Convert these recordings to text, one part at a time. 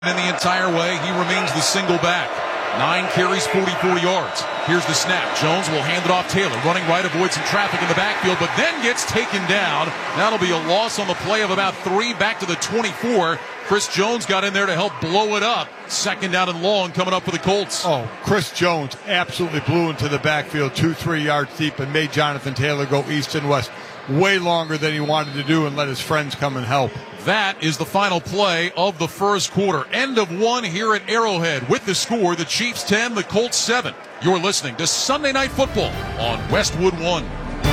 In the entire way, he remains the single back. 9 carries, 44 yards. Here's the snap. Jones will hand it off Taylor. Running right, avoids some traffic in the backfield, but then gets taken down. That'll be a loss on the play of about 3 back to the 24. Chris Jones got in there to help blow it up. 2nd down and long coming up for the Colts. Oh, Chris Jones absolutely blew into the backfield 2-3 yards deep and made Jonathan Taylor go east and west way longer than he wanted to do and let his friends come and help. That is the final play of the first quarter. End of 1 here at Arrowhead with the score, the Chiefs 10, the Colts 7. You're listening to Sunday Night Football on Westwood One.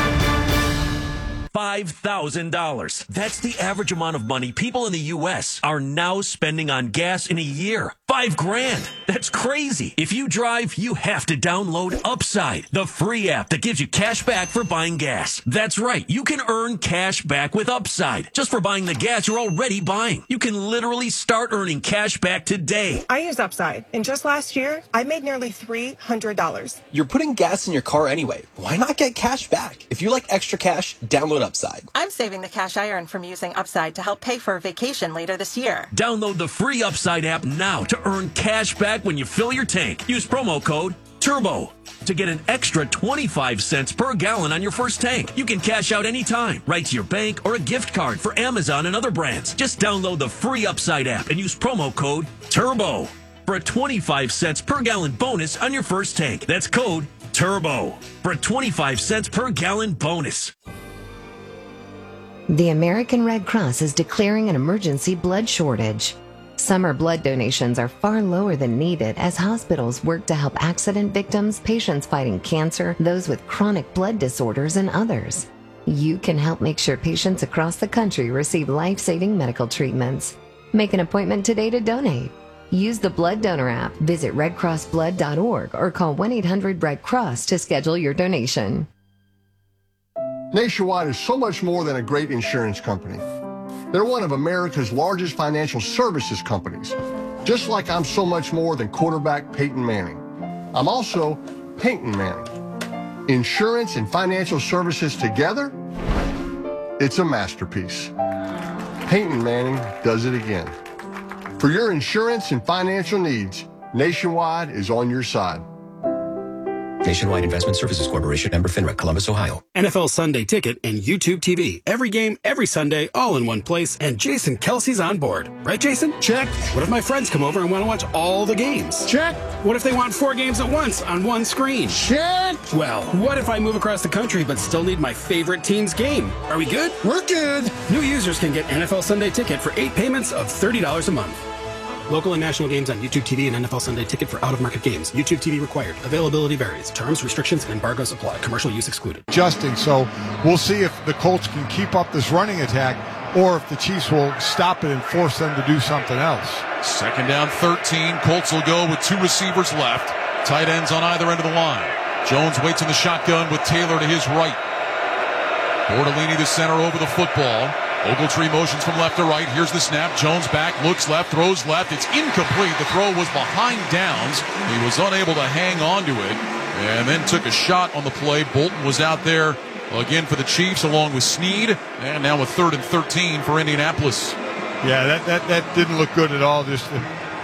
$5,000. That's the average amount of money people in the U.S. are now spending on gas in a year. $5,000. That's crazy. If you drive, you have to download Upside, the free app that gives you cash back for buying gas. That's right. You can earn cash back with Upside just for buying the gas you're already buying. You can literally start earning cash back today. I use Upside, and just last year, I made nearly $300. You're putting gas in your car anyway. Why not get cash back? If you like extra cash, download Upside. I'm saving the cash I earn from using Upside to help pay for a vacation later this year. Download the free Upside app now to earn cash back when you fill your tank. Use promo code TURBO to get an extra 25 cents per gallon on your first tank. You can cash out anytime, right to your bank or a gift card for Amazon and other brands. Just download the free Upside app and use promo code TURBO for a 25 cents per gallon bonus on your first tank. That's code TURBO for a 25 cents per gallon bonus. The American Red Cross is declaring an emergency blood shortage. Summer blood donations are far lower than needed as hospitals work to help accident victims, patients fighting cancer, those with chronic blood disorders, and others. You can help make sure patients across the country receive life-saving medical treatments. Make an appointment today to donate. Use the Blood Donor app, visit redcrossblood.org, or call 1-800-RED-CROSS to schedule your donation. Nationwide is so much more than a great insurance company. They're one of America's largest financial services companies, just like I'm so much more than quarterback Peyton Manning. I'm also Peyton Manning. Insurance and financial services together, it's a masterpiece. Peyton Manning does it again. For your insurance and financial needs, Nationwide is on your side. Nationwide Investment Services Corporation, member FINRA, Columbus, Ohio. NFL Sunday Ticket and YouTube TV. Every game, every Sunday, all in one place, and Jason Kelsey's on board. Right, Jason? Check. What if my friends come over and want to watch all the games? Check. What if they want 4 games at once on one screen? Check. Well, what if I move across the country but still need my favorite team's game? Are we good? We're good. New users can get NFL Sunday Ticket for 8 payments of $30 a month. Local and national games on YouTube TV and NFL Sunday Ticket for out-of-market games. YouTube TV required. Availability varies. Terms, restrictions, and embargoes apply. Commercial use excluded. Adjusting, so we'll see if the Colts can keep up this running attack or if the Chiefs will stop it and force them to do something else. 2nd down, 13. Colts will go with 2 receivers left. Tight ends on either end of the line. Jones waits in the shotgun with Taylor to his right. Bortolini, the center, over the football. Ogletree motions from left to right. Here's the snap. Jones back, looks left, throws left. It's incomplete. The throw was behind Downs. He was unable to hang on to it and then took a shot on the play. Bolton was out there again for the Chiefs along with Snead. And now a 3rd and 13 for Indianapolis. Yeah, that didn't look good at all. Just the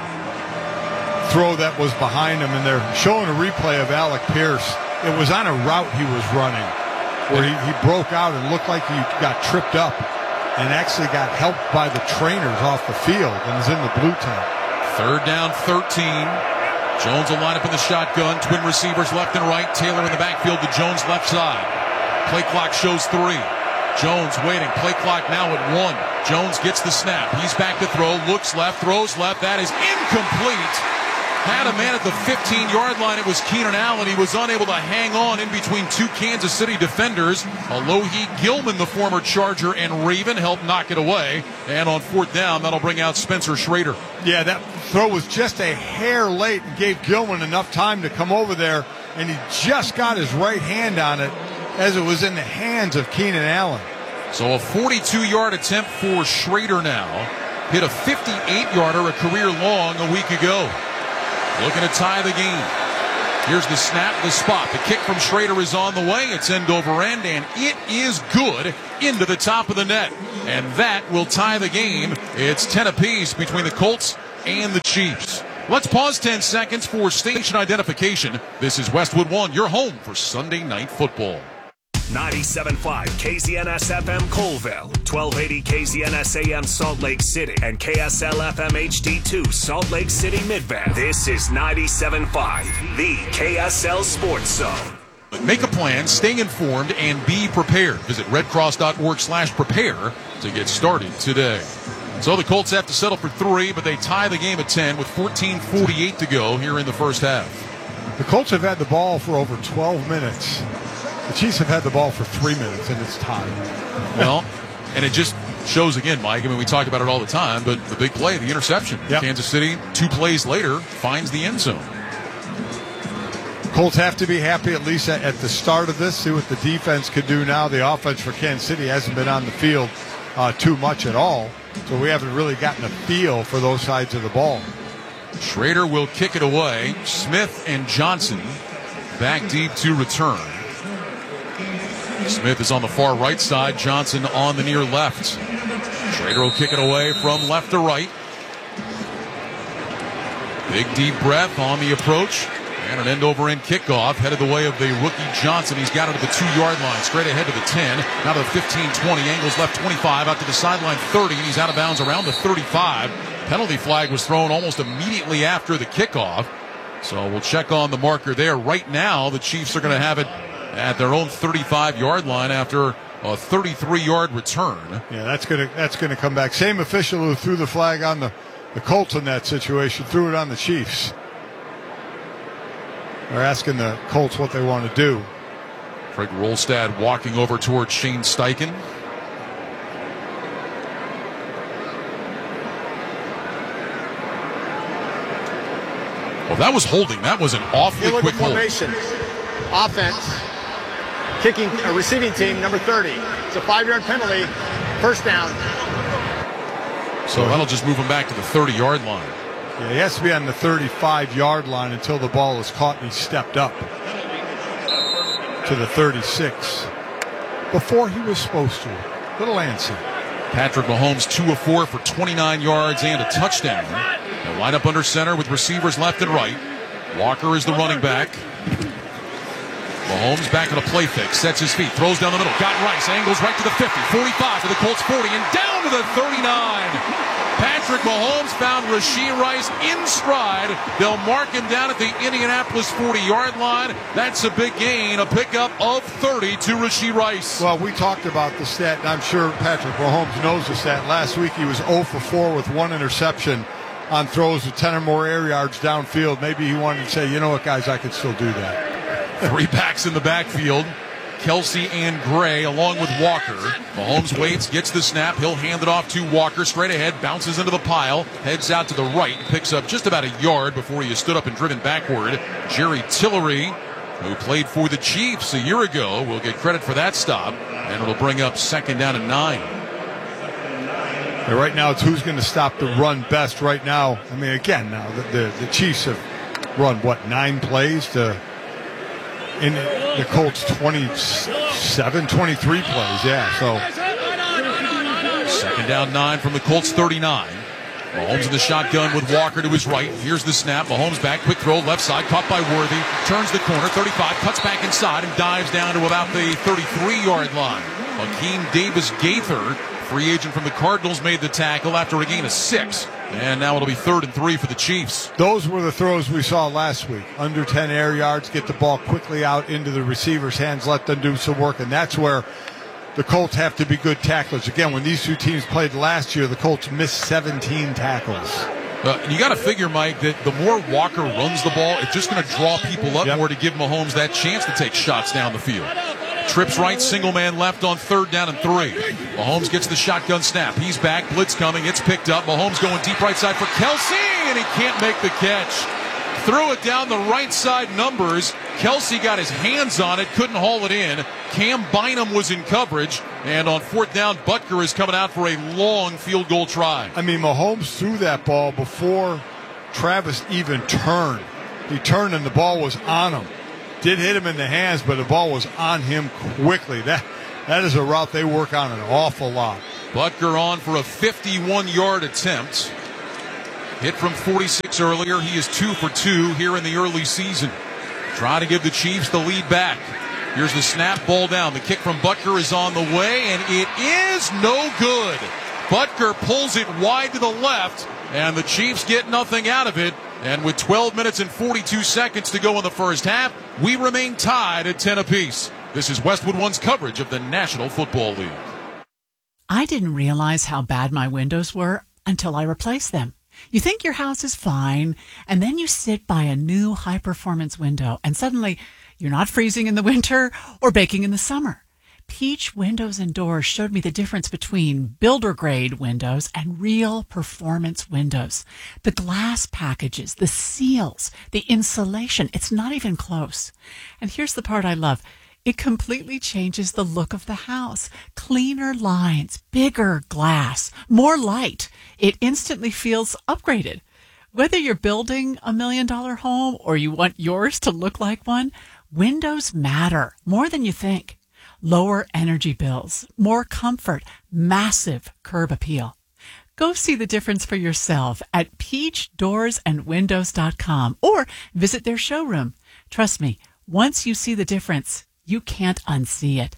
throw that was behind him. And they're showing a replay of Alec Pierce. It was on a route he was running where he broke out and looked like he got tripped up and actually got helped by the trainers off the field and is in the blue tent. 3rd down, 13. Jones will line up in the shotgun. Twin receivers left and right. Taylor in the backfield to Jones' left side. Play clock shows 3. Jones waiting. Play clock now at 1. Jones gets the snap. He's back to throw. Looks left. Throws left. That is incomplete. Had a man at the 15-yard line. It was Keenan Allen. He was unable to hang on in between 2 Kansas City defenders. Alohi Gilman, the former Charger, and Raven helped knock it away. And on 4th down, that'll bring out Spencer Schrader. Yeah, that throw was just a hair late and gave Gilman enough time to come over there, and he just got his right hand on it as it was in the hands of Keenan Allen. So a 42-yard attempt for Schrader now. Hit a 58-yarder, a career long, a week ago. Looking to tie the game. Here's the snap, the spot. The kick from Schrader is on the way. It's end over end, and it is good into the top of the net. And that will tie the game. It's 10 apiece between the Colts and the Chiefs. Let's pause 10 seconds for station identification. This is Westwood One, your home for Sunday Night Football. 97.5 KZNS FM Colville, 1280 KZNS AM Salt Lake City, and KSL FM HD2 Salt Lake City Midvale. This is 97.5, the KSL Sports Zone. Make a plan, stay informed, and be prepared. Visit redcross.org/prepare to get started today. So the Colts have to settle for 3, but they tie the game at 10 with 14:48 to go here in the first half. The Colts have had the ball for over 12 minutes. The Chiefs have had the ball for 3 minutes, and it's tied. Well, and it just shows again, Mike. I mean, we talk about it all the time, but the big play, the interception. Yep. Kansas City, 2 plays later, finds the end zone. Colts have to be happy at least at the start of this, see what the defense could do now. The offense for Kansas City hasn't been on the field too much at all, so we haven't really gotten a feel for those sides of the ball. Schrader will kick it away. Smith and Johnson back deep to return. Smith is on the far right side, Johnson on the near left. Schrader will kick it away from left to right. Big deep breath on the approach. And an end-over-end kickoff headed the way of the rookie Johnson. He's got it to the 2-yard line, straight ahead to the 10, now to the 15-20, angles left 25, out to the sideline 30, and he's out of bounds around the 35. Penalty flag was thrown almost immediately after the kickoff. So we'll check on the marker there. Right now, the Chiefs are going to have it at their own 35-yard line after a 33-yard return. Yeah, that's gonna come back. Same official who threw the flag on the Colts in that situation threw it on the Chiefs. They're asking the Colts what they want to do. Craig Rolstad walking over towards Shane Steichen. Well, that was holding. That was an awfully quick hold. Offense, kicking, receiving team, number 30. It's a 5-yard penalty, first down. So that'll just move him back to the 30-yard line. Yeah, he has to be on the 35-yard line until the ball is caught and he stepped up to the 36 before he was supposed to. Little antsy. Patrick Mahomes 2 of 4 for 29 yards and a touchdown. They'll line up under center with receivers left and right. Walker is the running back. Mahomes back in a play fake, sets his feet, throws down the middle, got Rice, angles right to the 50, 45 to the Colts 40, and down to the 39. Patrick Mahomes found Rashee Rice in stride. They'll mark him down at the Indianapolis 40-yard line. That's a big gain, a pickup of 30 to Rashee Rice. Well, we talked about the stat, and I'm sure Patrick Mahomes knows the stat. Last week he was 0 for 4 with 1 interception on throws with 10 or more air yards downfield. Maybe he wanted to say, you know what, guys, I could still do that. 3 backs in the backfield. Kelsey and Gray along with Walker. Mahomes waits, gets the snap. He'll hand it off to Walker. Straight ahead, bounces into the pile. Heads out to the right. Picks up just about a yard before he is stood up and driven backward. Jerry Tillery, who played for the Chiefs a year ago, will get credit for that stop. And it'll bring up 2nd down and 9. And right now, it's who's going to stop the run best right now. I mean, again, now the Chiefs have run, 9 plays to... In the Colts 23 plays, yeah. So 2nd down 9 from the Colts 39. Mahomes in the shotgun with Walker to his right. Here's the snap. Mahomes back, quick throw, left side, caught by Worthy. Turns the corner, 35, cuts back inside and dives down to about the 33-yard line. Hakeem Davis-Gaither, free agent from the Cardinals, made the tackle after a gain of 6. And now it'll be 3rd and 3 for the Chiefs. Those were the throws we saw last week. Under 10 air yards, get the ball quickly out into the receiver's hands, let them do some work. And that's where the Colts have to be good tacklers. Again, when these two teams played last year, the Colts missed 17 tackles. You got to figure, Mike, that the more Walker runs the ball, it's just going to draw people up more to give Mahomes that chance to take shots down the field. Trips right, single man left on 3rd down and 3. Mahomes gets the shotgun snap. He's back, blitz coming, it's picked up. Mahomes going deep right side for Kelsey, and he can't make the catch. Threw it down the right side numbers. Kelsey got his hands on it, couldn't haul it in. Cam Bynum was in coverage, and on 4th down, Butker is coming out for a long field goal try. I mean, Mahomes threw that ball before Travis even turned. He turned and the ball was on him. Did hit him in the hands, but the ball was on him quickly. That is a route they work on an awful lot. Butker on for a 51-yard attempt. Hit from 46 earlier. He is 2 for 2 here in the early season. Trying to give the Chiefs the lead back. Here's the snap, ball down. The kick from Butker is on the way, and it is no good. Butker pulls it wide to the left, and the Chiefs get nothing out of it. And with 12 minutes and 42 seconds to go in the first half, we remain tied at 10 apiece. This is Westwood One's coverage of the National Football League. I didn't realize how bad my windows were until I replaced them. You think your house is fine, and then you sit by a new high-performance window, and suddenly you're not freezing in the winter or baking in the summer. Peach Windows and Doors showed me the difference between builder-grade windows and real performance windows. The glass packages, the seals, the insulation, it's not even close. And here's the part I love. It completely changes the look of the house. Cleaner lines, bigger glass, more light. It instantly feels upgraded. Whether you're building $1 million home or you want yours to look like one, windows matter more than you think. Lower energy bills, more comfort, massive curb appeal. Go see the difference for yourself at peachdoorsandwindows.com or visit their showroom. Trust me, once you see the difference, you can't unsee it.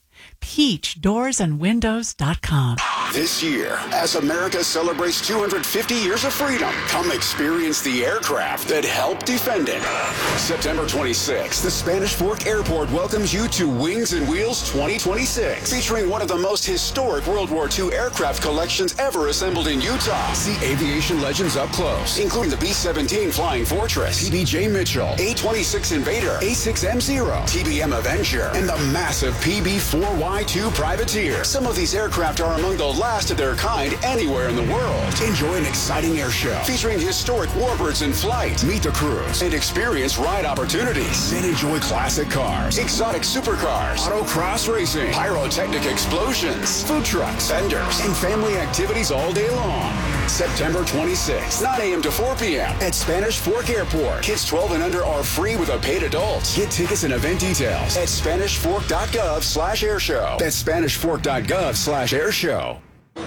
peachdoorsandwindows.com. This year, as America celebrates 250 years of freedom, come experience the aircraft that helped defend it. September 26th, the Spanish Fork Airport welcomes you to Wings and Wheels 2026, featuring one of the most historic World War II aircraft collections ever assembled in Utah. See aviation legends up close, including the B-17 Flying Fortress, TBJ Mitchell, A-26 Invader, A-6M0, TBM Avenger, and the massive PB-4Y2 Privateer. Some of these aircraft are among the last of their kind anywhere in the world. Enjoy an exciting air show featuring historic warbirds in flight. Meet the crews and experience ride opportunities. Then enjoy classic cars, exotic supercars, autocross racing, pyrotechnic explosions, food trucks, vendors, and family activities all day long. September 26th, 9 a.m. to 4 p.m. at Spanish Fork Airport. Kids 12 and under are free with a paid adult. Get tickets and event details at SpanishFork.gov/airshow. That's SpanishFork.gov/airshow.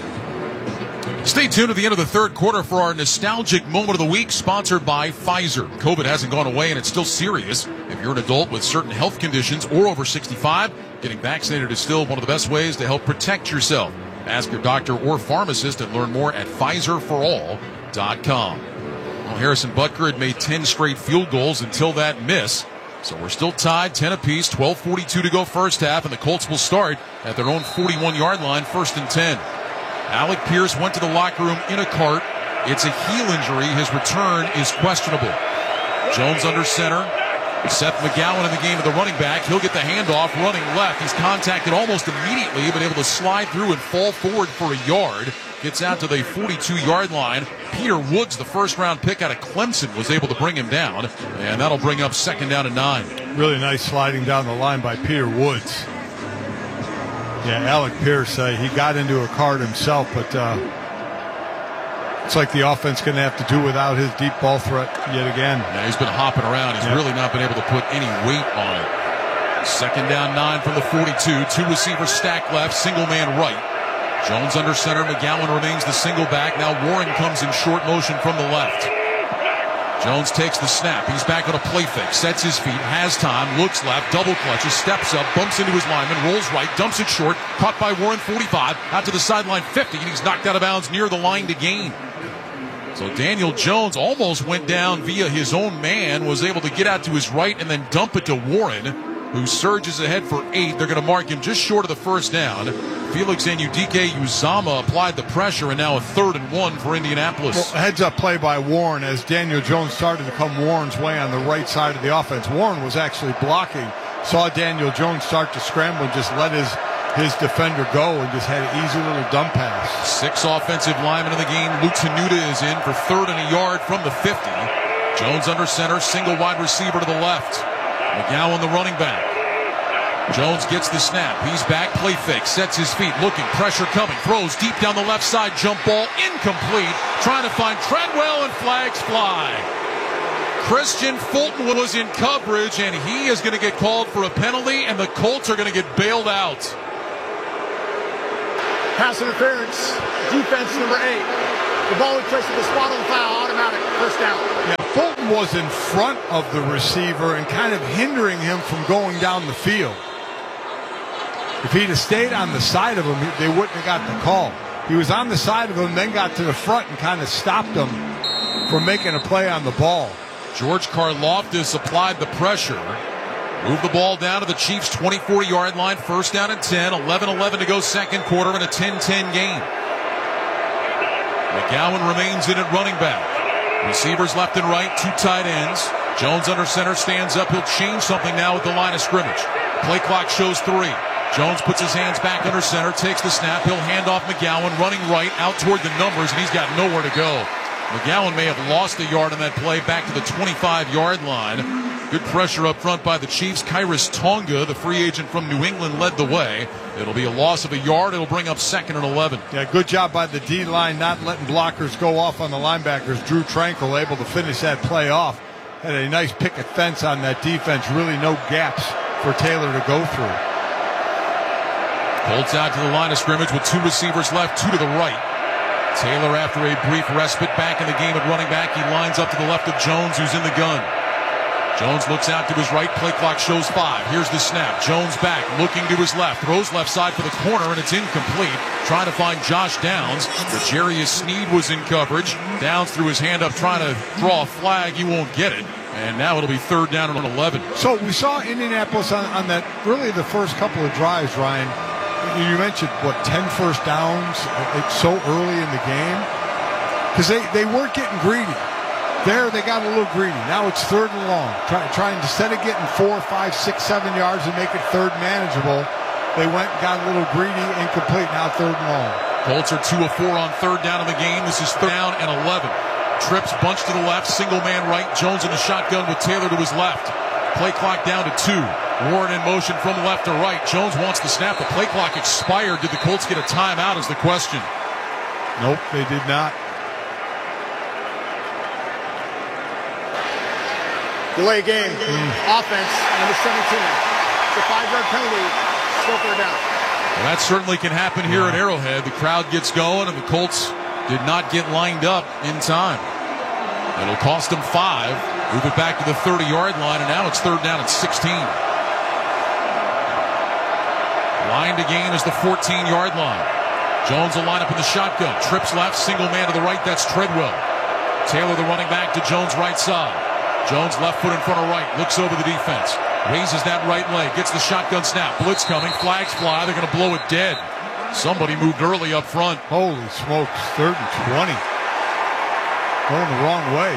Stay tuned to the end of the third quarter for our nostalgic moment of the week, sponsored by Pfizer. COVID hasn't gone away, and it's still serious. If you're an adult with certain health conditions or over 65, getting vaccinated is still one of the best ways to help protect yourself. Ask your doctor or pharmacist and learn more at PfizerForAll.com. Well, Harrison Butker had made 10 straight field goals until that miss. So we're still tied, 10 apiece, 12:42 to go first half, and the Colts will start at their own 41-yard line, 1st and 10. Alec Pierce went to the locker room in a cart. It's a heel injury. His return is questionable. Jones under center. Seth McGowan in the game of the running back. He'll get the handoff running left. He's contacted almost immediately, but able to slide through and fall forward for a yard. Gets out to the 42-yard line. Peter Woods, the first-round pick out of Clemson, was able to bring him down, and that'll bring up 2nd down and 9. Really nice sliding down the line by Peter Woods. Yeah, Alec Pierce, he got into a cart himself, but it's like the offense going to have to do without his deep ball threat yet again. Yeah, he's been hopping around. He's really not been able to put any weight on it. 2nd down 9 from the 42. Two receivers stacked left, single man right. Jones under center. McGowan remains the single back. Now Warren comes in short motion from the left. Jones takes the snap. He's back on a play fake. Sets his feet. Has time. Looks left. Double clutches. Steps up. Bumps into his lineman. Rolls right. Dumps it short. Caught by Warren, 45. Out to the sideline, 50. And he's knocked out of bounds near the line to gain. So Daniel Jones almost went down via his own man. Was able to get out to his right and then dump it to Warren, who surges ahead for 8. They're going to mark him just short of the first down. Felix Anudike-Uzomah applied the pressure, and now a 3rd and 1 for Indianapolis. Well, heads-up play by Warren as Daniel Jones started to come Warren's way on the right side of the offense. Warren was actually blocking, saw Daniel Jones start to scramble, and just let his defender go and just had an easy little dump pass. 6 offensive linemen in the game. Luke Tenuta is in for 3rd and a yard from the 50. Jones under center, single wide receiver to the left. McGowan the running back. Jones gets the snap. He's back. Play fake. Sets his feet. Looking. Pressure coming. Throws deep down the left side. Jump ball. Incomplete. Trying to find Treadwell, and flags fly. Christian Fulton was in coverage, and he is going to get called for a penalty, and the Colts are going to get bailed out. Pass interference. Defense number 8. The ball was placed at the spot on the foul. automatic, first down. Yeah, Fulton was in front of the receiver and kind of hindering him from going down the field. If he'd have stayed on the side of him, they wouldn't have got the call. He was on the side of him, then got to the front and kind of stopped him from making a play on the ball. George Karlaftis applied the pressure. Moved the ball down to the Chiefs' 24-yard line. First down and 10. 11-11 to go second quarter in a 10-10 game. McGowan remains in at running back. Receivers left and right, two tight ends. Jones under center, stands up. He'll change something now with the line of scrimmage. Play clock shows 3. Jones puts his hands back under center, takes the snap. He'll hand off McGowan, running right out toward the numbers, and he's got nowhere to go. McGowan may have lost a yard on that play back to the 25-yard line. Good pressure up front by the Chiefs. Kyrus Tonga, the free agent from New England, led the way. It'll be a loss of a yard. It'll bring up 2nd and 11. Yeah, good job by the D-line not letting blockers go off on the linebackers. Drew Tranquil able to finish that play off. Had a nice picket fence on that defense. Really no gaps for Taylor to go through. Colts out to the line of scrimmage with 2 receivers left, 2 to the right. Taylor, after a brief respite, back in the game at running back. He lines up to the left of Jones, who's in the gun. Jones looks out to his right. Play clock shows 5. Here's the snap. Jones back, looking to his left. Throws left side for the corner, and it's incomplete. Trying to find Josh Downs. But Jarius Sneed was in coverage. Downs threw his hand up trying to draw a flag. He won't get it. And now it'll be 3rd down and 11. So we saw Indianapolis on that, really the first couple of drives, Ryan. You mentioned, 10 first downs? It's so early in the game. Because they weren't getting greedy. There, they got a little greedy. Now it's 3rd and long. Trying instead of getting 4, 5, 6, 7 yards and make it 3rd manageable, they went and got a little greedy, incomplete. Now 3rd and long. Colts are 2 of 4 on 3rd down in the game. This is 3rd down and 11. Trips bunch to the left, single man right. Jones in the shotgun with Taylor to his left. Play clock down to 2. Warren in motion from left to right. Jones wants to snap. The play clock expired. Did the Colts get a timeout is the question. Nope, they did not. Delay game. Offense, number 17. It's a 5-yard penalty. Still 3rd down. Well, that certainly can happen here at Arrowhead. The crowd gets going, and the Colts did not get lined up in time. It'll cost them 5. Move it back to the 30-yard line, and now it's 3rd down and 16. Line to gain is the 14-yard line. Jones will line up in the shotgun. Trips left, single man to the right. That's Treadwell. Taylor, the running back, to Jones' right side. Jones left foot in front of right. Looks over the defense. Raises that right leg. Gets the shotgun snap. Blitz coming. Flags fly. They're going to blow it dead. Somebody moved early up front. Holy smokes. 3rd and 20. Going the wrong way.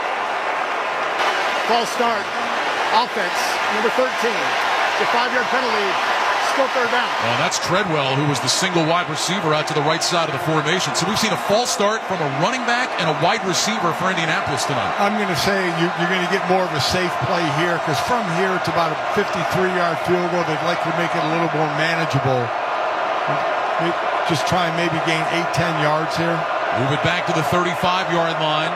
False start. Offense, number 13. It's a 5-yard penalty. Still 3rd down. Well, that's Treadwell, who was the single wide receiver out to the right side of the formation. So we've seen a false start from a running back and a wide receiver for Indianapolis tonight. I'm going to say you're going to get more of a safe play here, because from here it's about a 53-yard field goal. They'd like to make it a little more manageable. Just try and maybe gain 8-10 yards here. Move it back to the 35-yard line.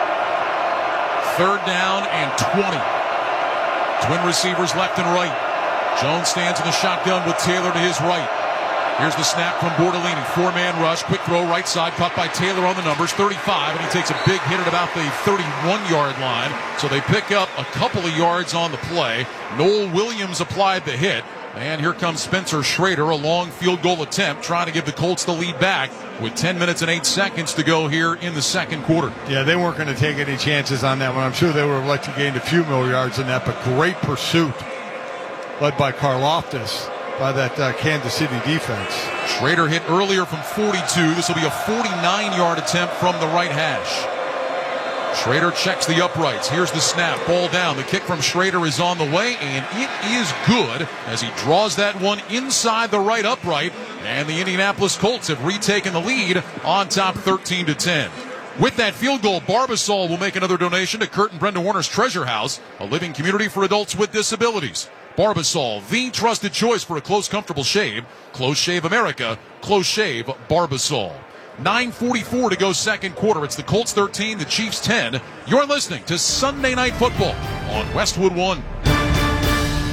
3rd down and 20. Twin receivers left and right. Jones stands in the shotgun with Taylor to his right. Here's the snap from Bortolini. 4-man rush. Quick throw right side. Caught by Taylor on the numbers. 35. And he takes a big hit at about the 31-yard line. So they pick up a couple of yards on the play. Noel Williams applied the hit. And here comes Spencer Schrader, a long field goal attempt, trying to give the Colts the lead back with 10 minutes and 8 seconds to go here in the second quarter. Yeah, they weren't going to take any chances on that one. I'm sure they would have let you gain a few more yards in that, but great pursuit led by Karlaftis by that Kansas City defense. Schrader hit earlier from 42. This will be a 49-yard attempt from the right hash. Schrader checks the uprights. Here's the snap. Ball down. The kick from Schrader is on the way, and it is good as he draws that one inside the right upright. And the Indianapolis Colts have retaken the lead on top 13-10. With that field goal, Barbasol will make another donation to Kurt and Brenda Warner's Treasure House, a living community for adults with disabilities. Barbasol, the trusted choice for a close, comfortable shave. Close Shave America. Close Shave Barbasol. 9:44 to go second quarter. It's the Colts 13, the Chiefs 10. You're listening to Sunday Night Football on Westwood One.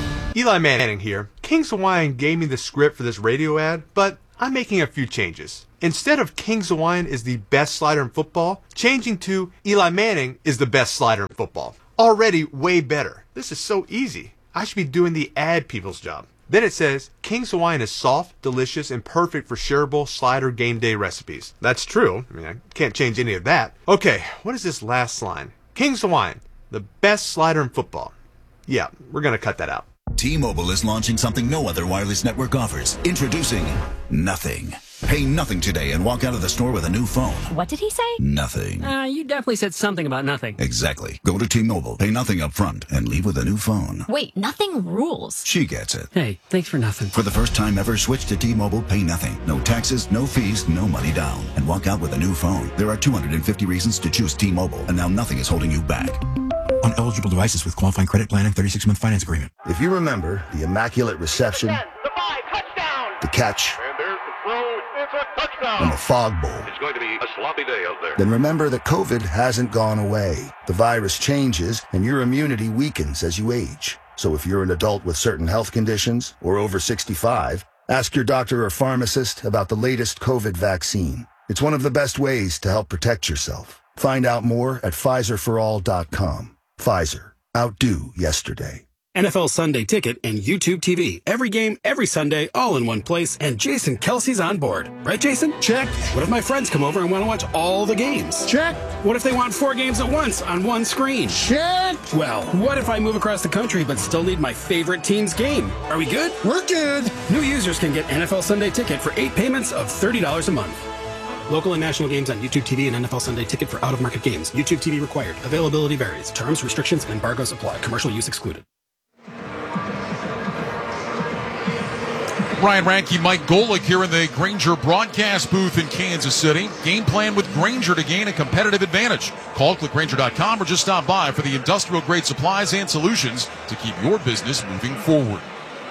Eli Manning here. King's Hawaiian gave me the script for this radio ad, but I'm making a few changes. Instead of King's Hawaiian is the best slider in football, changing to Eli Manning is the best slider in football. Already way better. This is so easy. I should be doing the ad people's job. Then it says, King's Hawaiian is soft, delicious, and perfect for shareable slider game day recipes. That's true. I mean, I can't change any of that. Okay, what is this last line? King's Hawaiian, the best slider in football. Yeah, we're going to cut that out. T-Mobile is launching something no other wireless network offers. Introducing Nothing. Pay nothing today and walk out of the store with a new phone. What did he say? Nothing. You definitely said something about nothing. Exactly. Go to T-Mobile, pay nothing up front, and leave with a new phone. Wait, nothing rules. She gets it. Hey, thanks for nothing. For the first time ever, switch to T-Mobile, pay nothing. No taxes, no fees, no money down. And walk out with a new phone. There are 250 reasons to choose T-Mobile, and now nothing is holding you back. On eligible devices with qualifying credit plan and 36-month finance agreement. If you remember the immaculate reception, the catch, and the fog bowl, it's going to be a sloppy day out there. Then remember that COVID hasn't gone away. The virus changes, and your immunity weakens as you age. So if you're an adult with certain health conditions or over 65, ask your doctor or pharmacist about the latest COVID vaccine. It's one of the best ways to help protect yourself. Find out more at PfizerForAll.com. Pfizer. Outdo yesterday. NFL Sunday Ticket and YouTube TV. Every game, every Sunday, all in one place. And Jason Kelsey's on board. Right, Jason? Check. What if my friends come over and want to watch all the games? Check. What if they want 4 games at once on one screen? Check. Well, what if I move across the country but still need my favorite team's game? Are we good? We're good. New users can get NFL Sunday Ticket for 8 payments of $30 a month. Local and national games on YouTube TV and NFL Sunday Ticket for out-of-market games. YouTube TV required. Availability varies. Terms, restrictions, and embargoes apply. Commercial use excluded. Ryan Ranke, Mike Golick here in the Grainger broadcast booth in Kansas City. Game plan with Grainger to gain a competitive advantage. Call clickgrainger.com or just stop by for the industrial-grade supplies and solutions to keep your business moving forward.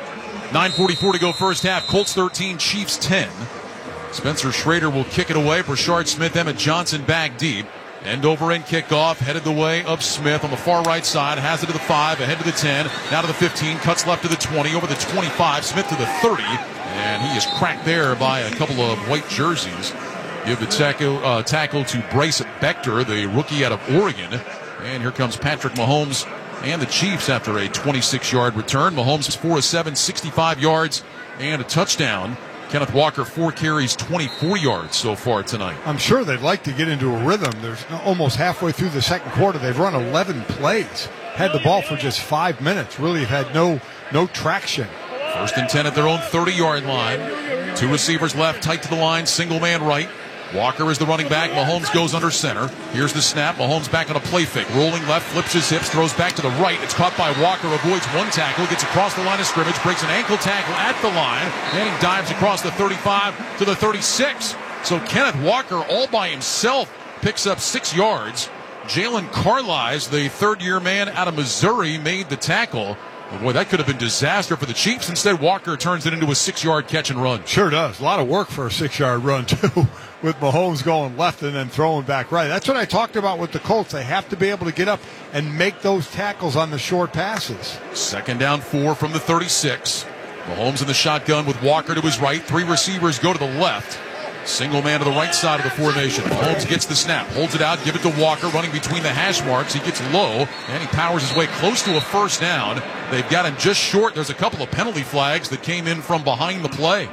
9:44 to go first half. Colts 13, Chiefs 10. Spencer Schrader will kick it away. Brashard Smith, Emmett Johnson back deep. End-over-end kickoff, headed the way of Smith on the far right side. Has it to the 5, ahead to the 10, now to the 15, cuts left to the 20, over the 25, Smith to the 30. And he is cracked there by a couple of white jerseys. Give the tackle to Bryce Bechter, the rookie out of Oregon. And here comes Patrick Mahomes and the Chiefs after a 26-yard return. Mahomes is 4 of 7, 65 yards and a touchdown. Kenneth Walker, 4 carries, 24 yards so far tonight. I'm sure they'd like to get into a rhythm. There's almost halfway through the second quarter. They've run 11 plays, had the ball for just 5 minutes. Really have had no traction. 1st and 10 at their own 30-yard line. 2 receivers left, tight to the line, single man right. Walker is the running back. Mahomes goes under center. Here's the snap. Mahomes back on a play fake. Rolling left, flips his hips, throws back to the right. It's caught by Walker, avoids one tackle, gets across the line of scrimmage, breaks an ankle tackle at the line, and he dives across the 35 to the 36. So Kenneth Walker all by himself picks up 6 yards. Jalen Carlisle, the third-year man out of Missouri, made the tackle. Boy, that could have been disaster for the Chiefs. Instead, Walker turns it into a 6-yard catch and run. Sure does. A lot of work for a 6-yard run, too, with Mahomes going left and then throwing back right. That's what I talked about with the Colts. They have to be able to get up and make those tackles on the short passes. 2nd down 4 from the 36. Mahomes in the shotgun with Walker to his right. 3 receivers go to the left. Single man to the right side of the formation. Mahomes gets the snap, holds it out, give it to Walker, running between the hash marks. He gets low, and he powers his way close to a 1st down. They've got him just short. There's a couple of penalty flags that came in from behind the play.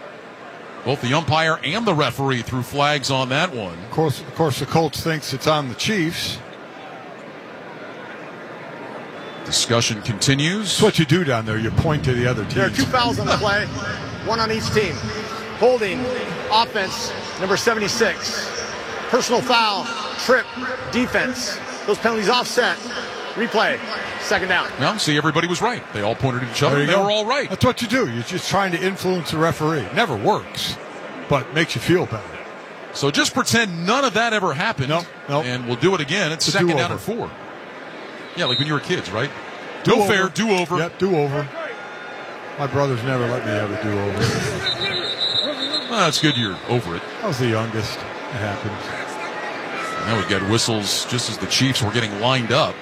Both the umpire and the referee threw flags on that one. Of course, the Colts thinks it's on the Chiefs. Discussion continues. That's what you do down there. You point to the other team. There are 2 fouls on the play, 1 on each team. Holding, offense, number 76. Personal foul, trip, defense. Those penalties offset. Replay, 2nd down. Well, see, everybody was right. They all pointed at each other, and they were all right. That's what you do. You're just trying to influence the referee. Never works, but makes you feel better. So just pretend none of that ever happened. Nope. And we'll do it again. It's 2nd down and 4. Yeah, like when you were kids, right? No fair, do-over. Yep, do-over. My brothers never let me have a do-over. Well, it's good you're over it. I was the youngest. It happens. Now we got whistles just as the Chiefs were getting lined up.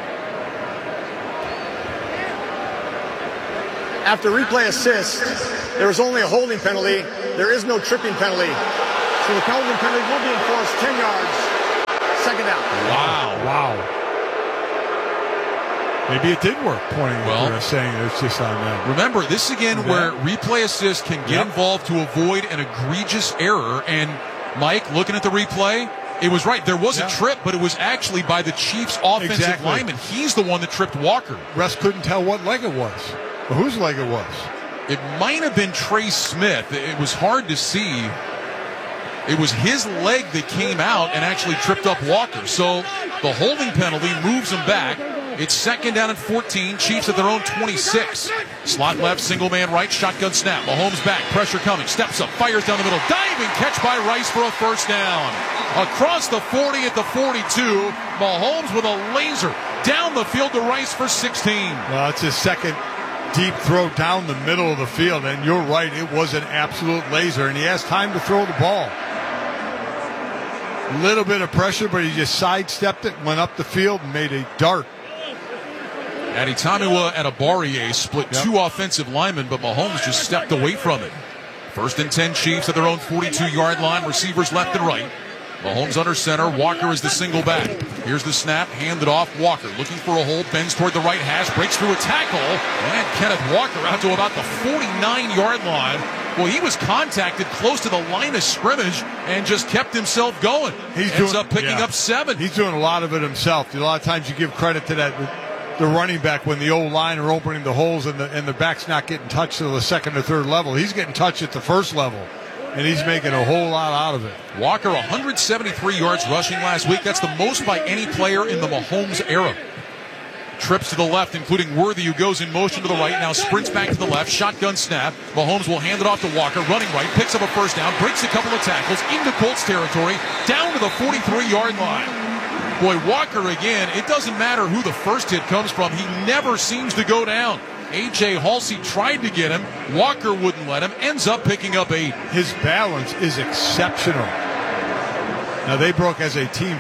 After replay assist, There is only a holding penalty. There is no tripping penalty. So the holding penalty will be enforced 10 yards. Second down. Wow. Maybe it did work, pointing at saying it's just on them. Remember, this again where replay assist can get involved to avoid an egregious error. And Mike, looking at the replay, it was right. There was a trip, but it was actually by the Chiefs' offensive lineman. He's the one that tripped Walker. Russ couldn't tell what leg it was, or whose leg it was. It might have been Trey Smith. It was hard to see. It was his leg that came out and actually tripped up Walker. So the holding penalty moves him back. It's second down and 14. Chiefs at their own 26. Slot left, single man right, shotgun snap. Mahomes back, pressure coming, steps up, fires down the middle. Diving catch by Rice for a first down. Across the 40 at the 42. Mahomes with a laser down the field to Rice for 16. Well, it's his second deep throw down the middle of the field, and you're right, it was an absolute laser, and he has time to throw the ball. A little bit of pressure, but he just sidestepped it, went up the field, and made a dart. Adetomiwa and Abariye split two offensive linemen, but Mahomes just stepped away from it. First and 10 Chiefs at their own 42-yard line. Receivers left and right. Mahomes under center. Walker is the single back. Here's the snap. Handed off. Walker looking for a hole. Bends toward the right hash. Breaks through a tackle. And Kenneth Walker out to about the 49-yard line. Well, he was contacted close to the line of scrimmage and just kept himself going. Ends up picking up 7. He's doing a lot of it himself. A lot of times you give credit to the running back when the old line are opening the holes and the back's not getting touched to the second or third level. He's getting touched at the first level, and he's making a whole lot out of it. Walker, 173 yards rushing last week. That's the most by any player in the Mahomes era. Trips to the left, including Worthy, who goes in motion to the right, now sprints back to the left, shotgun snap. Mahomes will hand it off to Walker, running right, picks up a first down, breaks a couple of tackles, into Colts territory, down to the 43-yard line. Boy, Walker again, it doesn't matter who the first hit comes from, he never seems to go down. A.J. Halsey tried to get him, Walker wouldn't let him, ends up picking up 8. His balance is exceptional. Now, they broke as a team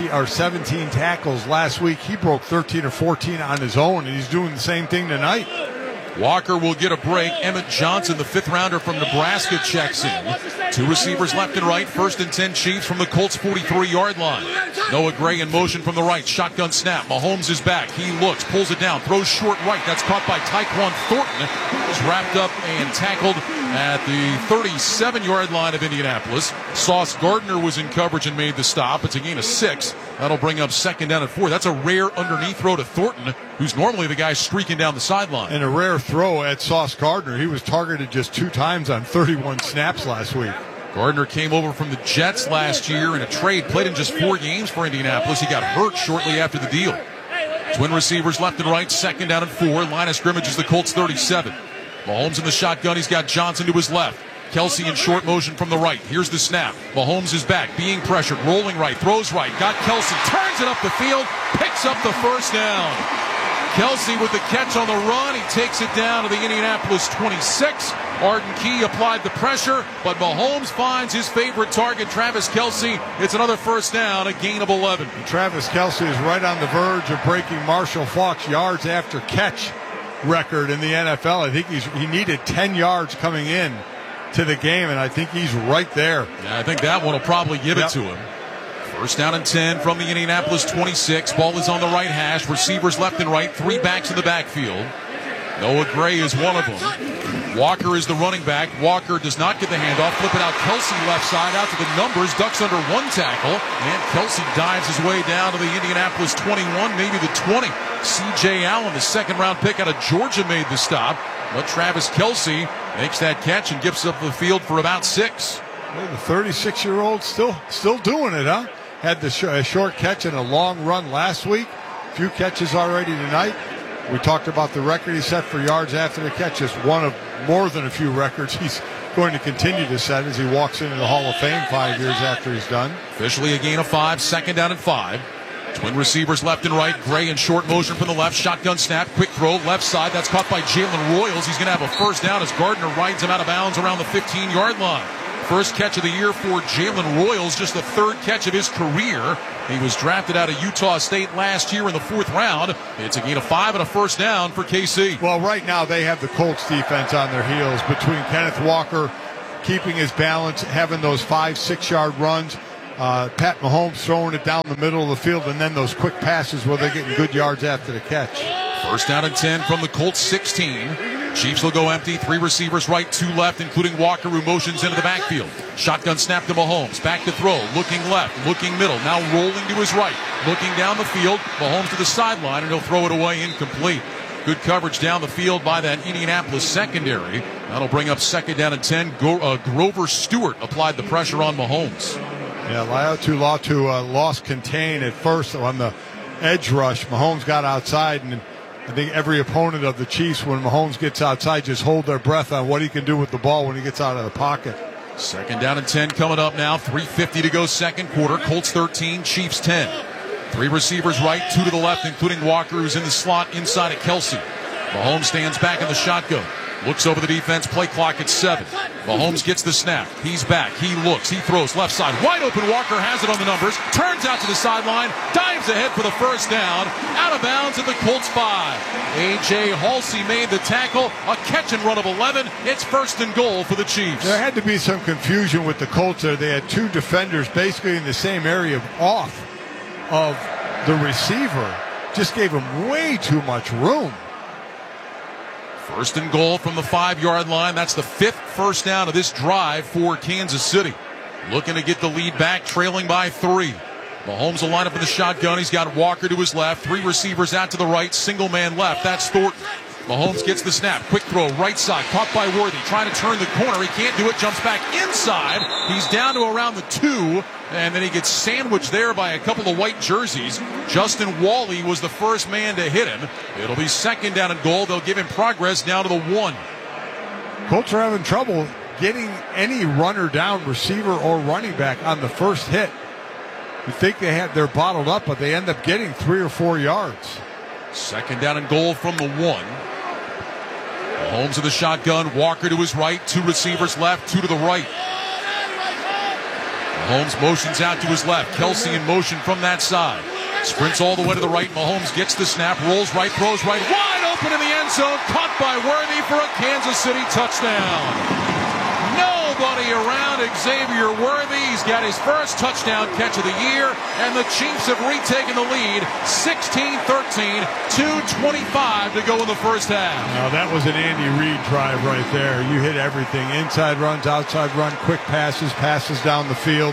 17 tackles last week. He broke 13 or 14 on his own, and he's doing the same thing tonight. Walker will get a break. Emmett Johnson, the 5th rounder from Nebraska, checks in. 2 receivers left and right. First and 10 Chiefs from the Colts 43-yard line. Noah Gray in motion from the right. Shotgun snap. Mahomes is back. He looks, pulls it down, throws short right. That's caught by Tyquan Thornton. He's wrapped up and tackled at the 37-yard line of Indianapolis. Sauce Gardner was in coverage and made the stop. It's a gain of 6. That'll bring up second down and 4. That's a rare underneath throw to Thornton, who's normally the guy streaking down the sideline. And a rare throw at Sauce Gardner. He was targeted just 2 times on 31 snaps last week. Gardner came over from the Jets last year in a trade, played in just 4 games for Indianapolis. He got hurt shortly after the deal. Twin receivers left and right, second down and 4. Line of scrimmage is the Colts 37. Mahomes in the shotgun. He's got Johnson to his left. Kelsey in short motion from the right. Here's the snap. Mahomes is back, being pressured, rolling right, throws right. Got Kelsey, turns it up the field, picks up the first down. Kelsey with the catch on the run. He takes it down to the Indianapolis 26. Arden Key applied the pressure, but Mahomes finds his favorite target, Travis Kelsey. It's another first down, a gain of 11. Travis Kelsey is right on the verge of breaking Marshall Faulk's yards after catch record in the NFL. I think he needed 10 yards coming in to the game, and I think he's right there. Yeah, I think that one will probably give it to him. First down and 10 from the Indianapolis 26. Ball is on the right hash. Receivers left and right. 3 backs in the backfield. Noah Gray is one of them. Walker is the running back. Walker does not get the handoff. Flip it out. Kelsey left side out to the numbers. Ducks under 1 tackle. And Kelsey dives his way down to the Indianapolis 21, maybe the 20. C.J. Allen, the second-round pick out of Georgia, made the stop. But Travis Kelsey makes that catch and gets up the field for about 6. Well, the 36-year-old still doing it, huh? Had the short catch and a long run last week. A few catches already tonight. We talked about the record he set for yards after the catch. Just one of more than a few records he's going to continue to set as he walks into the Hall of Fame 5 years after he's done. Officially a gain of 5, second down and 5. Twin receivers left and right. Gray in short motion from the left. Shotgun snap. Quick throw left side. That's caught by Jalen Royals. He's going to have a first down as Gardner rides him out of bounds around the 15-yard line. First catch of the year for Jalen Royals, just the third catch of his career. He was drafted out of Utah State last year in the 4th round. It's a gain of 5 and a first down for KC. Well, right now they have the Colts defense on their heels between Kenneth Walker keeping his balance, having those 5-6 yard runs, Pat Mahomes throwing it down the middle of the field, and then those quick passes where they're getting good yards after the catch. First down and 10 from the Colts 16. Chiefs will go empty. 3 receivers right, 2 left, including Walker, who motions into the backfield. Shotgun snap to Mahomes. Back to throw. Looking left, looking middle. Now rolling to his right. Looking down the field. Mahomes to the sideline, and he'll throw it away incomplete. Good coverage down the field by that Indianapolis secondary. That'll bring up second down and 10. Grover Stewart applied the pressure on Mahomes. Yeah, Laiatu lost contain at first on the edge rush. Mahomes got outside, and I think every opponent of the Chiefs, when Mahomes gets outside, just hold their breath on what he can do with the ball when he gets out of the pocket. Second down and 10 coming up now. 3:50 to go second quarter. Colts 13, Chiefs 10. 3 receivers right, 2 to the left, including Walker, who's in the slot inside of Kelsey. Mahomes stands back in the shotgun. Looks over the defense, play clock at 7. Mahomes gets the snap. He's back. He looks. He throws left side. Wide open. Walker has it on the numbers. Turns out to the sideline. Dives ahead for the first down. Out of bounds at the Colts 5. A.J. Halsey made the tackle. A catch and run of 11. It's first and goal for the Chiefs. There had to be some confusion with the Colts there. They had 2 defenders basically in the same area off of the receiver. Just gave him way too much room. First and goal from the 5-yard line. That's the 5th first down of this drive for Kansas City. Looking to get the lead back, trailing by 3. Mahomes will line up in the shotgun. He's got Walker to his left. 3 receivers out to the right. Single man left. That's Thornton. Mahomes gets the snap. Quick throw, right side. Caught by Worthy. Trying to turn the corner. He can't do it. Jumps back inside. He's down to around the 2. And then he gets sandwiched there by a couple of white jerseys. Justin Wally was the first man to hit him. It'll be second down and goal. They'll give him progress down to the 1. Colts are having trouble getting any runner down, receiver or running back, on the first hit. You think they're bottled up, but they end up getting 3 or 4 yards. Second down and goal from the 1. Mahomes in the shotgun. Walker to his right. 2 receivers left, 2 to the right. Mahomes motions out to his left. Kelsey in motion from that side. Sprints all the way to the right. Mahomes gets the snap. Rolls right, throws right. Wide open in the end zone. Caught by Worthy for a Kansas City touchdown. Nobody around Xavier Worthy. He's got his first touchdown catch of the year, and the Chiefs have retaken the lead, 16-13, 2:25 to go in the first half. Now that was an Andy Reid drive right there. You hit everything. Inside runs, outside run, quick passes down the field.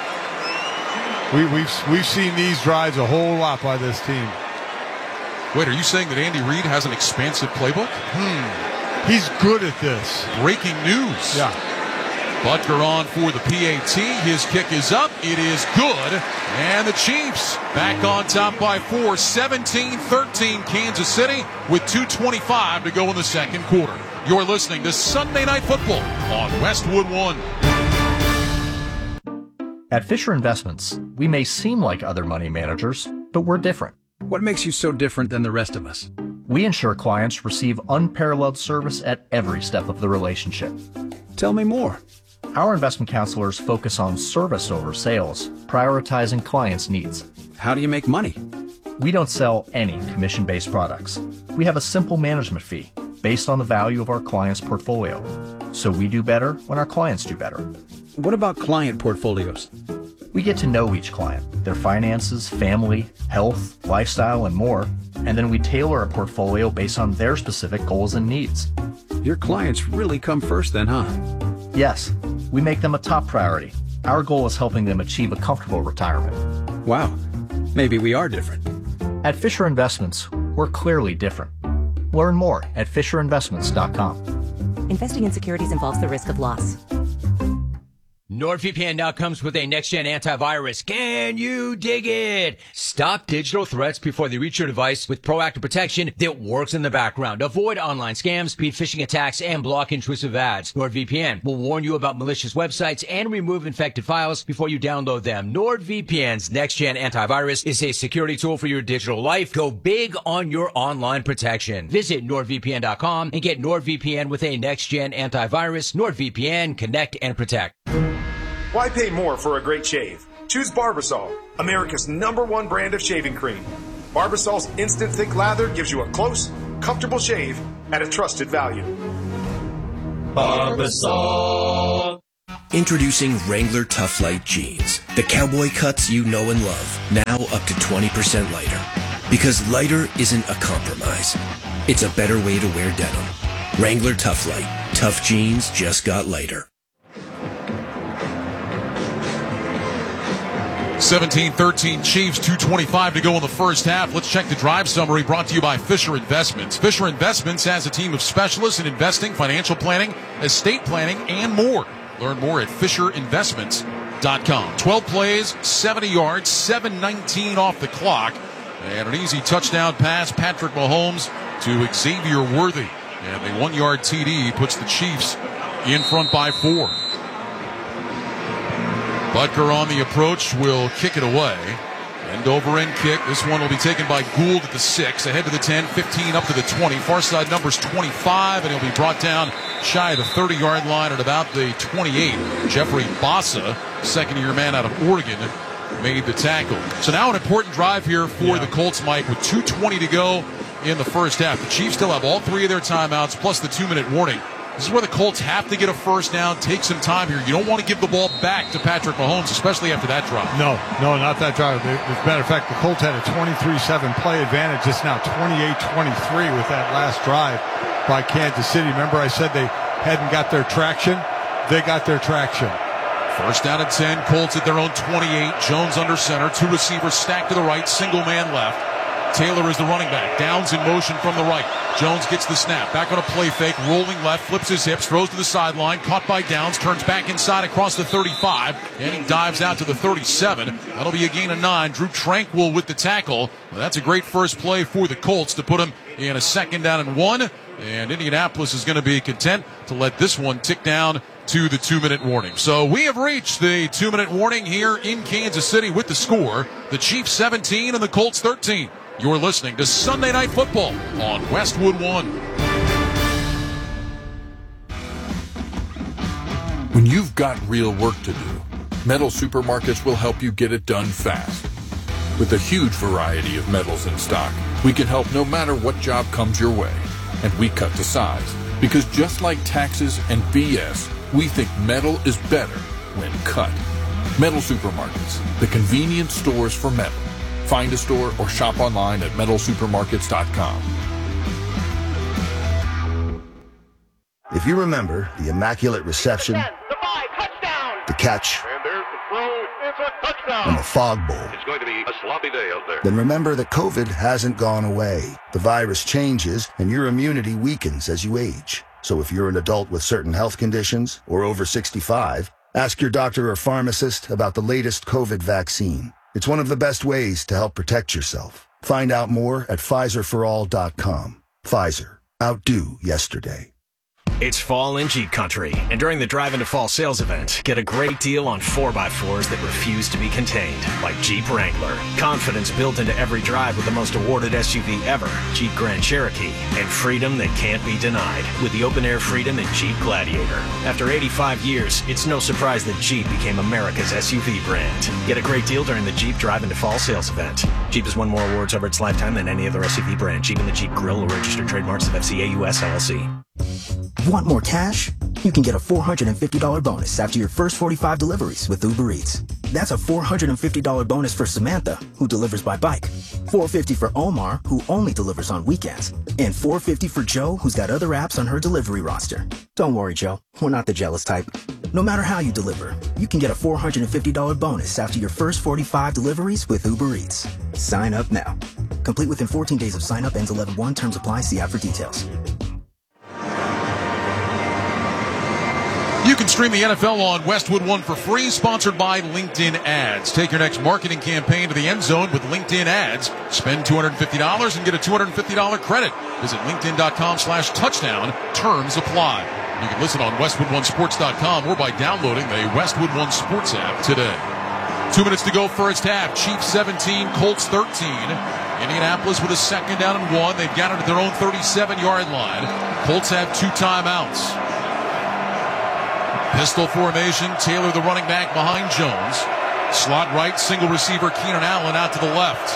We've seen these drives a whole lot by this team. Wait, are you saying that Andy Reid has an expansive playbook? He's good at this. Breaking news. Yeah. Butker on for the PAT. His kick is up. It is good. And the Chiefs back on top by 4. 17-13 Kansas City with 2:25 to go in the second quarter. You're listening to Sunday Night Football on Westwood One. At Fisher Investments, we may seem like other money managers, but we're different. What makes you so different than the rest of us? We ensure clients receive unparalleled service at every step of the relationship. Tell me more. Our investment counselors focus on service over sales, prioritizing clients' needs. How do you make money? We don't sell any commission-based products. We have a simple management fee based on the value of our client's portfolio. So we do better when our clients do better. What about client portfolios? We get to know each client, their finances, family, health, lifestyle, and more, and then we tailor a portfolio based on their specific goals and needs. Your clients really come first then, huh? Yes, we make them a top priority. Our goal is helping them achieve a comfortable retirement. Wow, maybe we are different. At Fisher Investments, we're clearly different. Learn more at FisherInvestments.com. Investing in securities involves the risk of loss. NordVPN now comes with a next-gen antivirus. Can you dig it? Stop digital threats before they reach your device with proactive protection that works in the background. Avoid online scams, speed phishing attacks, and block intrusive ads. NordVPN will warn you about malicious websites and remove infected files before you download them. NordVPN's next-gen antivirus is a security tool for your digital life. Go big on your online protection. Visit NordVPN.com and get NordVPN with a next-gen antivirus. NordVPN, connect and protect. Why pay more for a great shave? Choose Barbasol, America's #1 brand of shaving cream. Barbasol's instant thick lather gives you a close, comfortable shave at a trusted value. Barbasol. Introducing Wrangler Tough Light Jeans. The cowboy cuts you know and love. Now up to 20% lighter. Because lighter isn't a compromise. It's a better way to wear denim. Wrangler Tough Light. Tough jeans just got lighter. 17-13 Chiefs, 2:25 to go in the first half. Let's check the drive summary brought to you by Fisher Investments. Fisher Investments has a team of specialists in investing, financial planning, estate planning, and more. Learn more at FisherInvestments.com. 12 plays, 70 yards, 7:19 off the clock. And an easy touchdown pass, Patrick Mahomes to Xavier Worthy. And the 1-yard TD puts the Chiefs in front by 4. Butker on the approach will kick it away. End over end kick. This one will be taken by Gould at the 6. Ahead to the 10, 15 up to the 20. Far side number's 25, and he'll be brought down shy of the 30-yard line at about the 28. Jeffrey Bassa, second-year man out of Oregon, made the tackle. So now an important drive here for the Colts, Mike, with 2:20 to go in the first half. The Chiefs still have all 3 of their timeouts plus the 2-minute warning. This is where the Colts have to get a first down, take some time here. You don't want to give the ball back to Patrick Mahomes, especially after that drive. No, not that drive. As a matter of fact, the Colts had a 23-7 play advantage. It's now 28-23 with that last drive by Kansas City. Remember I said they hadn't got their traction? They got their traction. First down at 10, Colts at their own 28. Jones under center, 2 receivers stacked to the right, single man left. Taylor is the running back. Downs in motion from the right. Jones gets the snap. Back on a play fake. Rolling left. Flips his hips. Throws to the sideline. Caught by Downs. Turns back inside across the 35. And he dives out to the 37. That'll be a gain of 9. Drew Tranquill with the tackle. Well, that's a great first play for the Colts to put them in a 2nd down and 1. And Indianapolis is going to be content to let this one tick down to the 2-minute warning. So we have reached the 2-minute warning here in Kansas City with the score. The Chiefs 17 and the Colts 13. You're listening to Sunday Night Football on Westwood One. When you've got real work to do, Metal Supermarkets will help you get it done fast. With a huge variety of metals in stock, we can help no matter what job comes your way. And we cut to size, because just like taxes and BS, we think metal is better when cut. Metal Supermarkets, the convenience stores for metal. Find a store or shop online at metalsupermarkets.com. If you remember the immaculate reception, the catch, and the fog bowl, It's going to be a sloppy day out there. then remember that COVID hasn't gone away. The virus changes and your immunity weakens as you age. So if you're an adult with certain health conditions or over 65, ask your doctor or pharmacist about the latest COVID vaccine. It's one of the best ways to help protect yourself. Find out more at PfizerForAll.com. Pfizer. Outdo yesterday. It's fall in Jeep country, and during the Drive into Fall sales event, get a great deal on 4x4s that refuse to be contained, like Jeep Wrangler. Confidence built into every drive with the most awarded SUV ever, Jeep Grand Cherokee, and freedom that can't be denied with the open-air freedom in Jeep Gladiator. After 85 years, it's no surprise that Jeep became America's SUV brand. Get a great deal during the Jeep Drive into Fall sales event. Jeep has won more awards over its lifetime than any other SUV brand. Jeep and the Jeep Grill are registered trademarks of FCA US LLC. Want more cash? You can get a $450 bonus after your first 45 deliveries with Uber Eats. That's a $450 bonus for Samantha, who delivers by bike. $450 for Omar, who only delivers on weekends. And $450 for Joe, who's got other apps on her delivery roster. Don't worry, Joe. We're not the jealous type. No matter how you deliver, you can get a $450 bonus after your first 45 deliveries with Uber Eats. Sign up now. Complete within 14 days of sign up. Ends 11/1. Terms apply. See app for details. You can stream the NFL on Westwood One for free, sponsored by LinkedIn Ads. Take your next marketing campaign to the end zone with LinkedIn Ads. Spend $250 and get a $250 credit. Visit linkedin.com/touchdown. Terms apply. You can listen on westwoodonesports.com or by downloading the Westwood One Sports app today. 2 minutes to go first half. Chiefs 17, Colts 13. Indianapolis with a second down and 1. They've got it at their own 37-yard line. Colts have 2 timeouts. Pistol formation. Taylor, the running back, behind Jones. Slot right, single receiver Keenan Allen out to the left.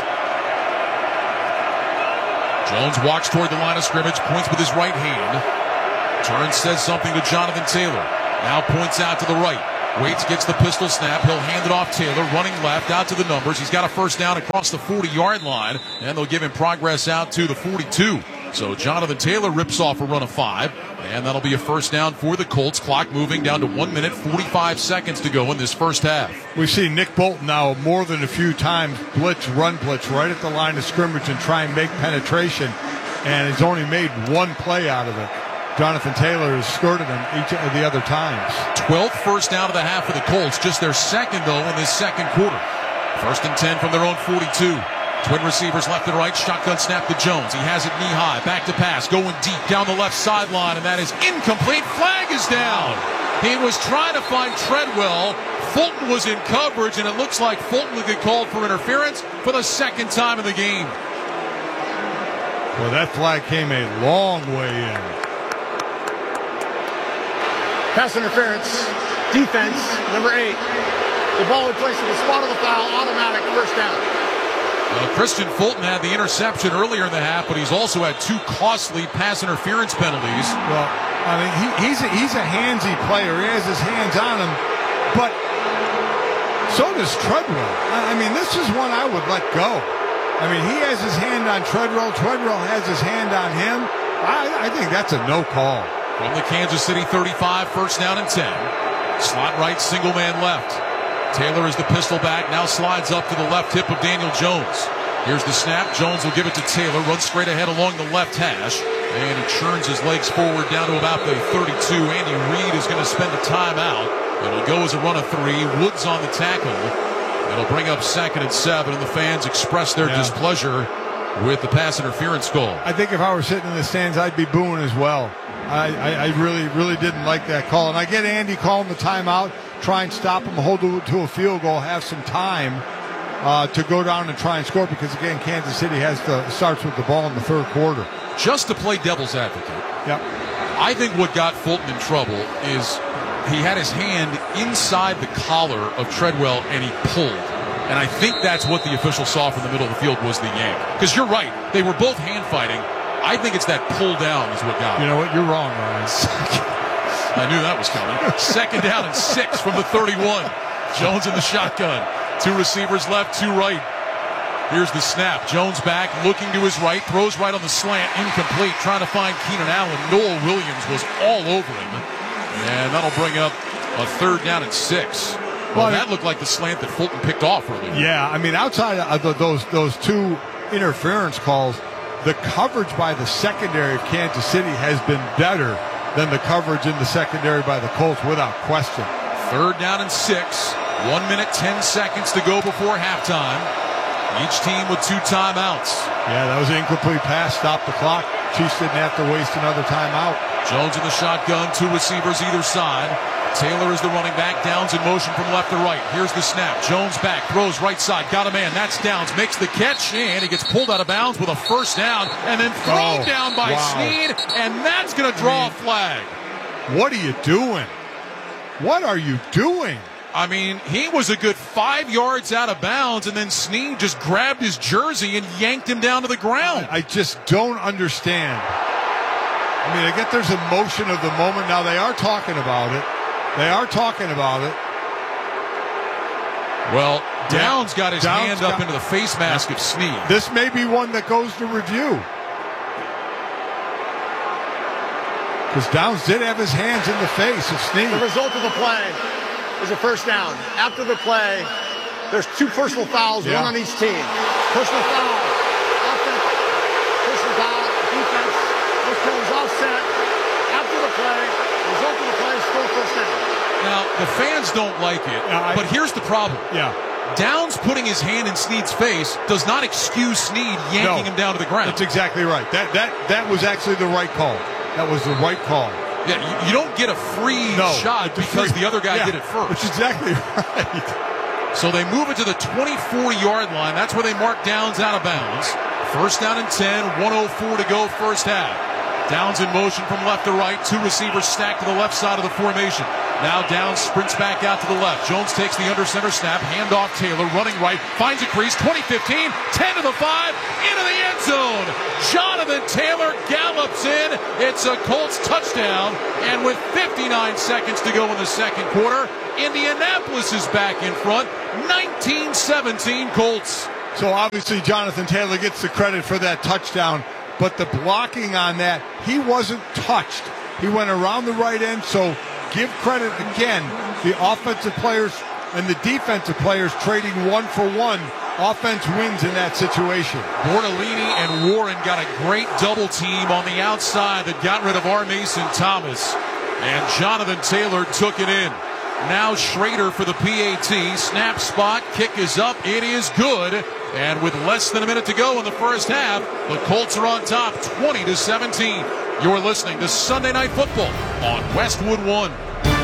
Jones walks toward the line of scrimmage, points with his right hand. Turns, says something to Jonathan Taylor. Now points out to the right. Waits, gets the pistol snap. He'll hand it off Taylor, running left out to the numbers. He's got a first down across the 40-yard line, and they'll give him progress out to the 42. So Jonathan Taylor rips off a run of 5, and that'll be a first down for the Colts. Clock moving down to 1 minute, 45 seconds to go in this first half. We see Nick Bolton now more than a few times run blitz right at the line of scrimmage and try and make penetration, and he's only made one play out of it. Jonathan Taylor has skirted him each of the other times. 12th first down of the half for the Colts, just their second, though, in this second quarter. First and 10 from their own 42. Twin receivers left and right, shotgun snap to Jones. He has it knee-high, back to pass, going deep down the left sideline, and that is incomplete. Flag is down. He was trying to find Treadwell. Fulton was in coverage, and it looks like Fulton will get called for interference for the second time in the game. Well, that flag came a long way in. Pass interference, defense, number 8. The ball in place at the spot of the foul, automatic first down. Christian Fulton had the interception earlier in the half, but he's also had 2 costly pass interference penalties. Well, I mean, he's a handsy player. He has his hands on him, but so does Treadwell. I mean, this is one I would let go. I mean, he has his hand on Treadwell. Treadwell has his hand on him. I think that's a no call. From the Kansas City 35, first down and 10. Slot right, single man left. Taylor is the pistol back, now slides up to the left hip of Daniel Jones. Here's the snap. Jones will give it to Taylor, runs straight ahead along the left hash, and he churns his legs forward down to about the 32. Andy Reid is going to spend a timeout. It'll go as a run of 3. Woods on the tackle. It'll bring up second and 7, and the fans express their displeasure with the pass interference call. I think if I were sitting in the stands, I'd be booing as well. I really didn't like that call. And I get Andy calling the timeout, try and stop him, hold it to a field goal, have some time to go down and try and score, because, again, Kansas City starts with the ball in the third quarter. Just to play devil's advocate, I think what got Fulton in trouble is he had his hand inside the collar of Treadwell and he pulled. And I think that's what the official saw from the middle of the field was the yank. Because you're right, they were both hand fighting. I think it's that pull down is what got him. You know what? You're wrong, Ryan. I knew that was coming. Second down and 6 from the 31. Jones in the shotgun. 2 receivers left, 2 right. Here's the snap. Jones back, looking to his right, throws right on the slant, incomplete, trying to find Keenan Allen. Noel Williams was all over him. And that'll bring up a third down and 6. Well, that looked like the slant that Fulton picked off earlier. Yeah, I mean, outside of those 2 interference calls, the coverage by the secondary of Kansas City has been better than the coverage in the secondary by the Colts, without question. Third down and 6. 1 minute, 10 seconds to go before halftime. Each team with 2 timeouts. Yeah, that was an incomplete pass. Stop the clock. Chiefs didn't have to waste another timeout. Jones in the shotgun, 2 receivers either side. Taylor is the running back. Downs in motion from left to right. Here's the snap. Jones back, throws right side. Got a man. That's Downs. Makes the catch, and he gets pulled out of bounds with a first down, and then thrown down by Snead, and that's going to draw a flag. What are you doing? What are you doing? I mean, he was a good 5 yards out of bounds, and then Snead just grabbed his jersey and yanked him down to the ground. I just don't understand. I mean, I get there's emotion of the moment. Now, they are talking about it. Well, Downs got his hand up into the face mask of Snead. This may be one that goes to review. Because Downs did have his hands in the face of Snead. The result of the play is a first down. After the play, there's 2 personal fouls, 1 on each team. Personal foul, offense, personal foul, defense. Those penalties offset. After the play. Result of the play is still first down. Now, the fans don't like it, but here's the problem. Yeah. Downs putting his hand in Snead's face does not excuse Snead yanking him down to the ground. That's exactly right. That was actually the right call. That was the right call. Yeah, you don't get a free shot because the other guy did it first. That's exactly right. So they move it to the 24-yard line. That's where they mark Downs out of bounds. First down and 10, 1:04 to go first half. Downs in motion from left to right. Two receivers stacked to the left side of the formation. Now Downs sprints back out to the left. Jones takes the under center snap. Handoff Taylor running right. Finds a crease. 20-15. 10 to the 5. Into the end zone. Jonathan Taylor gallops in. It's a Colts touchdown. And with 59 seconds to go in the second quarter, Indianapolis is back in front. 19-17 Colts. So obviously Jonathan Taylor gets the credit for that touchdown. But the blocking on that, he wasn't touched. He went around the right end, so give credit again. The offensive players and the defensive players trading one for one. Offense wins in that situation. Bortolini and Warren got a great double team on the outside that got rid of R. Mason Thomas. And Jonathan Taylor took it in. Now Schrader for the PAT. Snap spot. Kick is up. It is good. And with less than a minute to go in the first half, the Colts are on top 20-17. You're listening to Sunday Night Football on Westwood One.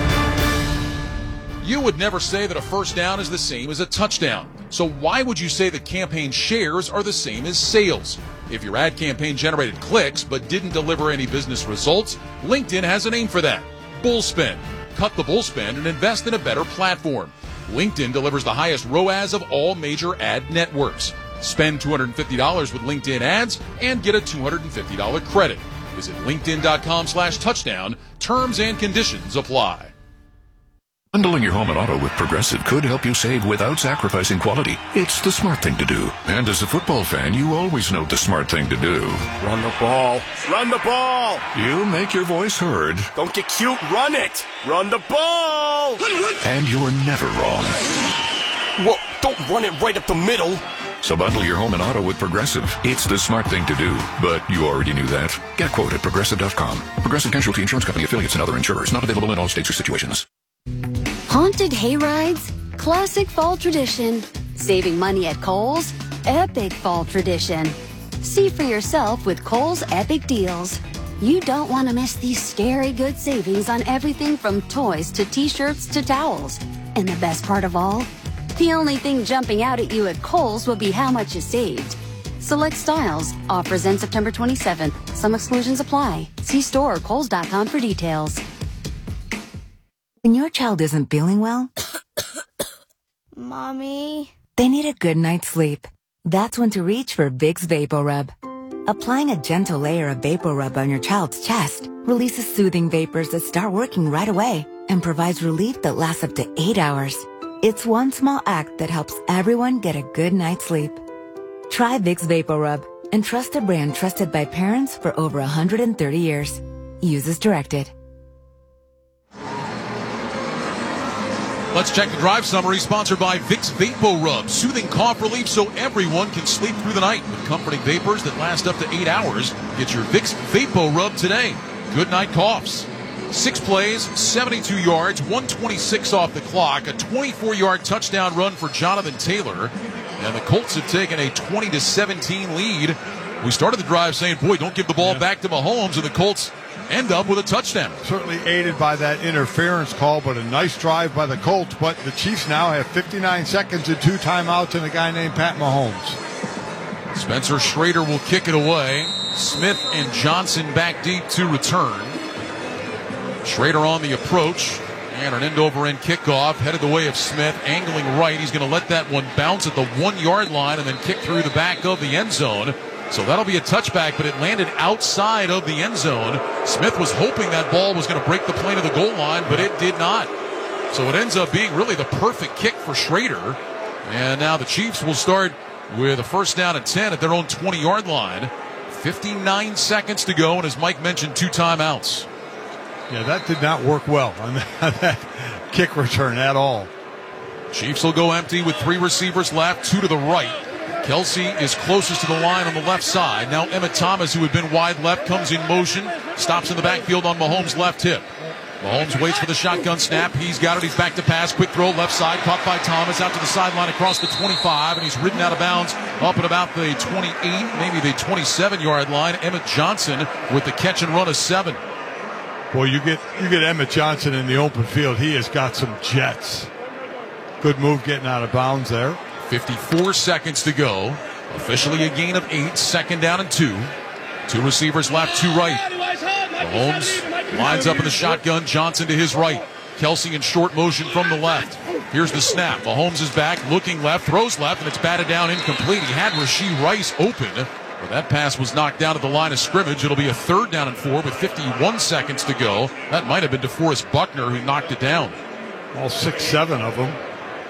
You would never say that a first down is the same as a touchdown. So why would you say that campaign shares are the same as sales? If your ad campaign generated clicks but didn't deliver any business results, LinkedIn has a name for that. Bullspend. Cut the bullspend and invest in a better platform. LinkedIn delivers the highest ROAS of all major ad networks. Spend $250 with LinkedIn ads and get a $250 credit. Visit linkedin.com/touchdown. Terms and conditions apply. Bundling your home and auto with Progressive could help you save without sacrificing quality. It's the smart thing to do. And as a football fan, you always know the smart thing to do. Run the ball. Run the ball. You make your voice heard. Don't get cute. Run it. Run the ball. And you're never wrong. Well, don't run it right up the middle. So bundle your home and auto with Progressive. It's the smart thing to do. But you already knew that. Get a quote at Progressive.com. Progressive Casualty Insurance Company affiliates and other insurers. Not available in all states or situations. Haunted hayrides, classic fall tradition. Saving money at Kohl's, epic fall tradition. See for yourself with Kohl's Epic Deals. You don't want to miss these scary good savings on everything from toys to t-shirts to towels. And the best part of all? The only thing jumping out at you at Kohl's will be how much you saved. Select styles. Offers end September 27th. Some exclusions apply. See store or Kohls.com for details. When your child isn't feeling well, Mommy, they need a good night's sleep. That's when to reach for Vicks VapoRub. Applying a gentle layer of VapoRub on your child's chest releases soothing vapors that start working right away and provides relief that lasts up to 8 hours. It's one small act that helps everyone get a good night's sleep. Try Vicks VapoRub and trust a brand trusted by parents for over 130 years. Use as directed. Let's check the drive summary, sponsored by Vicks VapoRub. Soothing cough relief so everyone can sleep through the night with comforting vapors that last up to 8 hours. Get your Vicks VapoRub today. Good night coughs. 6 plays, 72 yards, 126 off the clock, a 24-yard touchdown run for Jonathan Taylor. And the Colts have taken a 20-17 lead. We started the drive saying, boy, don't give the ball back to Mahomes, and the Colts end up with a touchdown. Certainly aided by that interference call, but a nice drive by the Colts. But the Chiefs now have 59 seconds and 2 timeouts and a guy named Pat Mahomes. Spencer Schrader will kick it away. Smith and Johnson back deep to return. Schrader on the approach. And an end-over-end kickoff headed the way of Smith, angling right. He's going to let that one bounce at the 1-yard line and then kick through the back of the end zone. So that'll be a touchback, but it landed outside of the end zone. Smith was hoping that ball was going to break the plane of the goal line, but it did not. So it ends up being really the perfect kick for Schrader. And now the Chiefs will start with a first down and 10 at their own 20-yard line. 59 seconds to go, and as Mike mentioned, 2 timeouts. Yeah, that did not work well on that kick return at all. Chiefs will go empty with 3 receivers left, 2 to the right. Kelsey is closest to the line on the left side. Now Emmett Thomas, who had been wide left, comes in motion, stops in the backfield on Mahomes' left hip. Mahomes waits for the shotgun snap. He's got it. He's back to pass. Quick throw left side. Caught by Thomas out to the sideline across the 25. And he's ridden out of bounds up at about the 28, maybe the 27-yard line. Emmett Johnson with the catch and run of 7. Well, you get Emmett Johnson in the open field. He has got some jets. Good move getting out of bounds there. 54 seconds to go. Officially a gain of 8. 2nd down and 2. 2 receivers left, 2 right. Mahomes lines up in the shotgun. Johnson to his right. Kelsey in short motion from the left. Here's the snap. Mahomes is back, looking left, throws left, and it's batted down incomplete. He had Rashee Rice open, but that pass was knocked down at the line of scrimmage. It'll be a 3rd down and 4 with 51 seconds to go. That might have been DeForest Buckner who knocked it down. All 6-7 of them.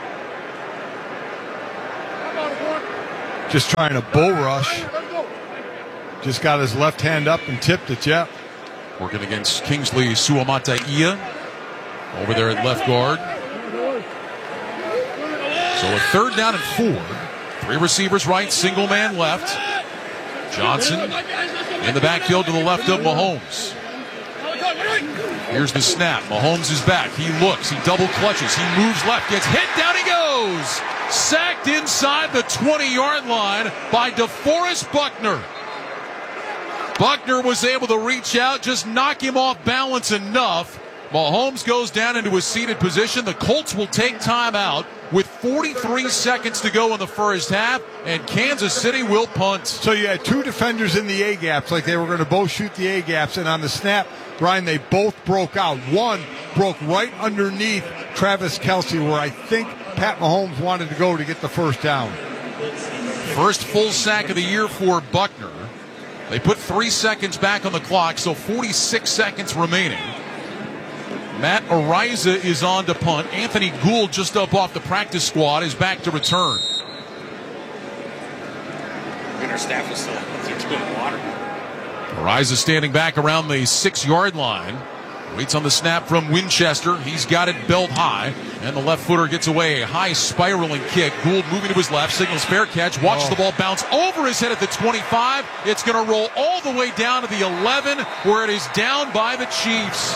Just trying a bull rush. Just got his left hand up and tipped it, yeah. Working against Kingsley Suamataia over there at left guard. So a 3rd down and 4. 3 receivers right, single man left. Johnson in the backfield to the left of Mahomes. Here's the snap. Mahomes is back. He looks. He double clutches. He moves left. Gets hit. Down he goes. Sacked inside the 20-yard line by DeForest Buckner. Buckner was able to reach out, just knock him off balance enough. Mahomes goes down into a seated position. The Colts will take time out with 43 seconds to go in the first half, and Kansas City will punt. So you had 2 defenders in the A-gaps, like they were going to both shoot the A-gaps, and on the snap, Brian, they both broke out. One broke right underneath Travis Kelsey, where I think Pat Mahomes wanted to go to get the first down. First full sack of the year for Buckner. They put 3 seconds back on the clock, so 46 seconds remaining. Matt Ariza is on to punt. Anthony Gould, just up off the practice squad, is back to return. Our staff is still doing water. Ariza standing back around the 6-yard line. Waits on the snap from Winchester. He's got it belt high, and the left footer gets away. A high spiraling kick. Gould moving to his left, signals fair catch, watches the ball bounce over his head at the 25. It's going to roll all the way down to the 11, where it is down by the Chiefs.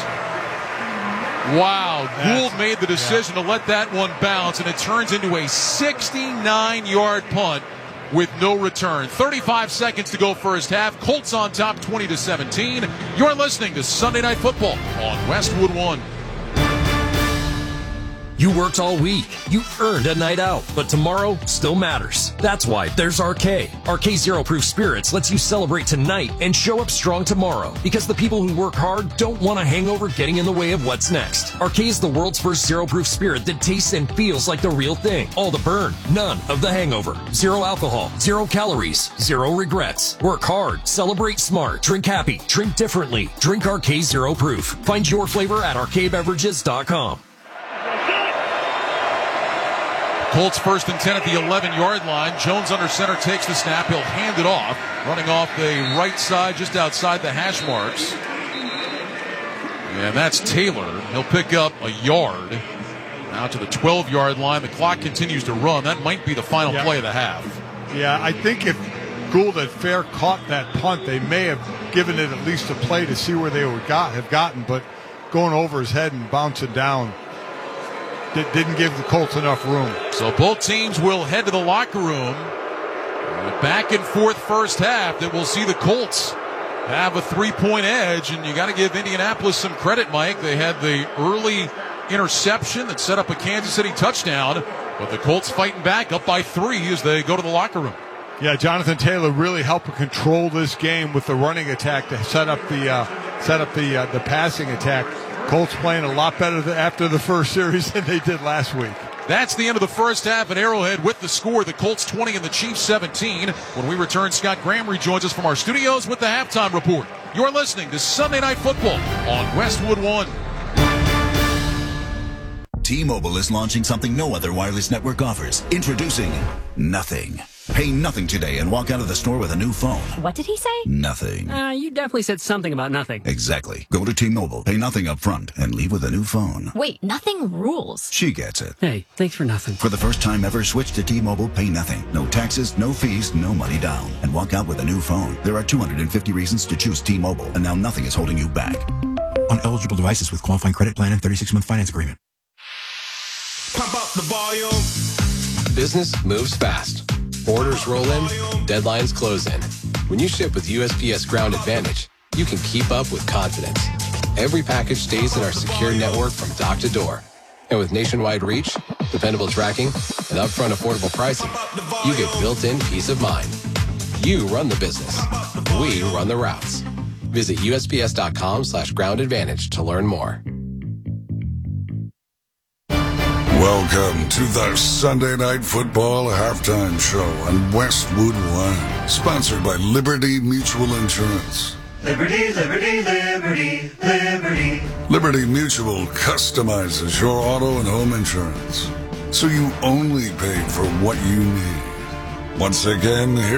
Wow, Gould made the decision to let that one bounce, and it turns into a 69-yard punt with no return. 35 seconds to go first half. Colts on top 20-17. You're listening to Sunday Night Football on Westwood One. You worked all week. You earned a night out, but tomorrow still matters. That's why there's RK. RK Zero Proof Spirits lets you celebrate tonight and show up strong tomorrow, because the people who work hard don't want a hangover getting in the way of what's next. RK is the world's first zero proof spirit that tastes and feels like the real thing. All the burn, none of the hangover. 0 alcohol, 0 calories, 0 regrets. Work hard, celebrate smart, drink happy, drink differently. Drink RK Zero Proof. Find your flavor at rkbeverages.com. Colts 1st and 10 at the 11-yard line. Jones under center takes the snap. He'll hand it off. Running off the right side just outside the hash marks. And that's Taylor. He'll pick up a yard. Now to the 12-yard line. The clock continues to run. That might be the final play of the half. Yeah, I think if Gould had fair caught that punt, they may have given it at least a play to see where they would have gotten. But going over his head and bouncing down, didn't give the Colts enough room. So both teams will head to the locker room. Back and forth first half that we'll see the Colts have a 3-point edge, and you got to give Indianapolis some credit, Mike. They had the early interception that set up a Kansas City touchdown, but the Colts fighting back up by 3 as they go to the locker room. Yeah, Jonathan Taylor really helped control this game with the running attack to set up the passing attack. Colts playing a lot better after the first series than they did last week. That's the end of the first half at Arrowhead with the score. The Colts 20 and the Chiefs 17. When we return, Scott Graham rejoins us from our studios with the halftime report. You're listening to Sunday Night Football on Westwood One. T-Mobile is launching something no other wireless network offers. Introducing Nothing. Pay nothing today and walk out of the store with a new phone. What did he say? Nothing. You definitely said something about nothing. Exactly. Go to T-Mobile, pay nothing up front, and leave with a new phone. Wait, nothing rules. She gets it. Hey, thanks for nothing. For the first time ever, switch to T-Mobile, pay nothing. No taxes, no fees, no money down. And walk out with a new phone. There are 250 reasons to choose T-Mobile, and now nothing is holding you back. On eligible devices with qualifying credit plan and 36-month finance agreement. Pump up the volume. Business moves fast. Orders roll in, deadlines close in. When you ship with USPS Ground Advantage, you can keep up with confidence. Every package stays in our secure network from dock to door. And with nationwide reach, dependable tracking, and upfront affordable pricing, you get built-in peace of mind. You run the business. We run the routes. Visit USPS.com/groundadvantage to learn more. Welcome to the Sunday Night Football Halftime Show on Westwood One, sponsored by Liberty Mutual Insurance. Liberty, liberty, liberty, liberty. Liberty Mutual customizes your auto and home insurance, so you only pay for what you need. Once again, here